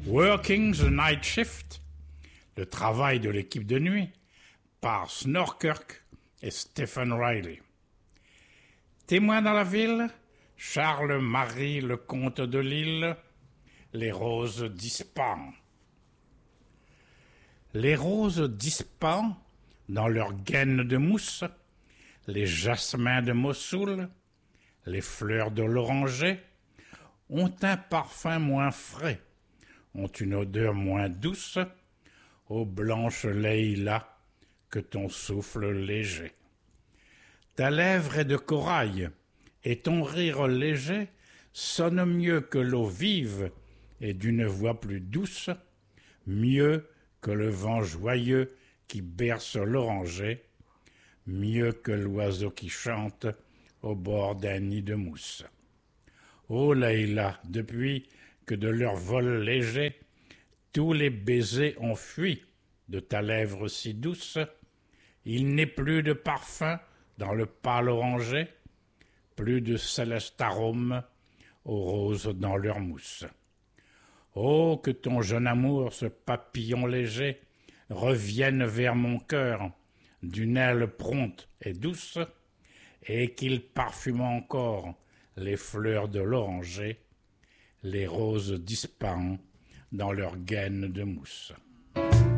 Working the Night Shift, le travail de l'équipe de nuit, par Snorkirk et Stephen Riley. Témoin dans la ville, Charles-Marie le comte de Lille, les roses d'Ispahan. Les roses d'Ispahan, dans leurs gaines de mousse, les jasmins de Mossoul, les fleurs de l'oranger, ont un parfum moins frais, ont une odeur moins douce, ô blanche Leïla, que ton souffle léger. Ta lèvre est de corail, et ton rire léger sonne mieux que l'eau vive et d'une voix plus douce, mieux que le vent joyeux qui berce l'oranger, mieux que l'oiseau qui chante au bord d'un nid de mousse. Ô Leïla, depuis que de leur vol léger, tous les baisers ont fui de ta lèvre si douce, il n'est plus de parfum dans le pâle oranger, plus de céleste arôme aux roses dans leur mousse. Oh, que ton jeune amour, ce papillon léger, revienne vers mon cœur d'une aile prompte et douce, et qu'il parfume encore les fleurs de l'oranger, les roses d'Ispahan dans leurs gaines de mousse.